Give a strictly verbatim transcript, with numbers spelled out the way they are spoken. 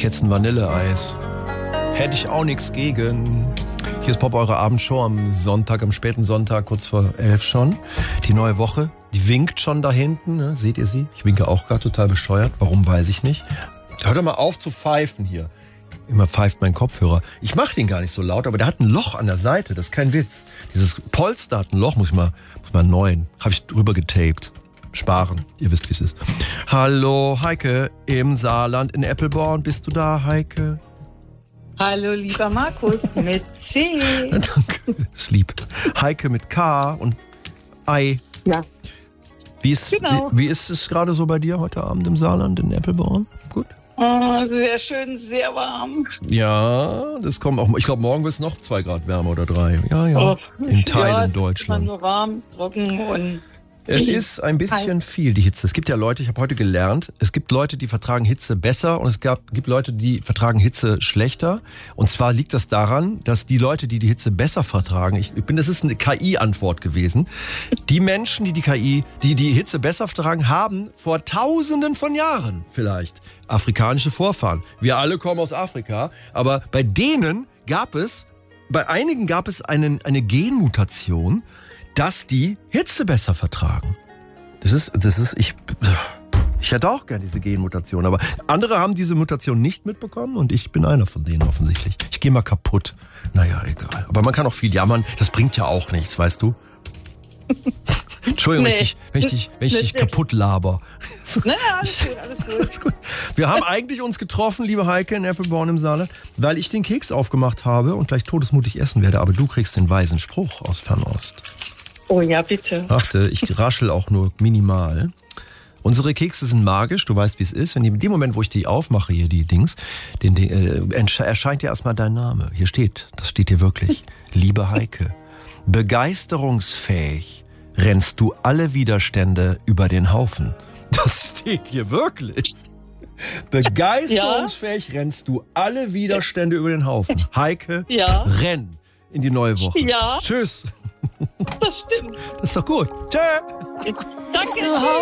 jetzt ein Vanilleeis. Hätte ich auch nichts gegen. Hier ist Pop, eure Abendshow am Sonntag, am späten Sonntag, kurz vor elf schon. Die neue Woche, die winkt schon da hinten. Ne? Seht ihr sie? Ich winke auch gerade total bescheuert. Warum, weiß ich nicht. Hört doch mal auf zu pfeifen hier. Immer pfeift mein Kopfhörer. Ich mache den gar nicht so laut, aber der hat ein Loch an der Seite. Das ist kein Witz. Dieses Polster hat ein Loch, muss ich mal, muss mal neuen. Habe ich drüber getaped. Sparen. Ihr wisst, wie es ist. Hallo, Heike im Saarland in Eppelborn. Bist du da, Heike? Hallo, lieber Markus mit C. Danke, ist lieb. Heike mit K und Ei. Ja. Wie ist, Genau. wie, wie ist es gerade so bei dir heute Abend im Saarland in Eppelborn? Gut? Oh, sehr schön, sehr warm. Ja, das kommt auch. Ich glaube, morgen wird es noch zwei Grad wärmer oder drei. Ja, ja. Oh, in Teilen ja, Deutschlands. Nur warm, trocken und. Es ist ein bisschen viel, die Hitze. Es gibt ja Leute, ich habe heute gelernt, es gibt Leute, die vertragen Hitze besser und es gab, gibt Leute, die vertragen Hitze schlechter. Und zwar liegt das daran, dass die Leute, die die Hitze besser vertragen, ich, ich bin, das ist eine K I-Antwort gewesen, die Menschen, die die K I, die die Hitze besser vertragen, haben vor Tausenden von Jahren vielleicht afrikanische Vorfahren. Wir alle kommen aus Afrika, aber bei denen gab es, bei einigen gab es einen, eine Genmutation, dass die Hitze besser vertragen. Das ist, das ist, ich, ich hätte auch gern diese Genmutation, aber andere haben diese Mutation nicht mitbekommen und ich bin einer von denen offensichtlich. Ich gehe mal kaputt. Naja, egal. Aber man kann auch viel jammern, das bringt ja auch nichts, weißt du? Entschuldigung, nee. wenn ich dich, wenn ich dich, wenn ich dich kaputt laber. Naja, alles gut, alles gut. Alles gut. Wir haben eigentlich uns getroffen, liebe Heike in Eppelborn im Saarland, weil ich den Keks aufgemacht habe und gleich todesmutig essen werde, aber du kriegst den weisen Spruch aus Fernost. Oh ja, bitte. Achte, ich raschel auch nur minimal. Unsere Kekse sind magisch, du weißt, wie es ist. Wenn die, in dem Moment, wo ich die aufmache, hier die Dings, den, den, äh, erscheint dir erstmal dein Name. Hier steht, das steht hier wirklich. Liebe Heike, begeisterungsfähig rennst du alle Widerstände über den Haufen. Das steht hier wirklich. Begeisterungsfähig ja? rennst du alle Widerstände über den Haufen. Heike, ja? renn in die neue Woche. Ja. Tschüss. Das stimmt. Das ist doch gut. Tschö. Danke.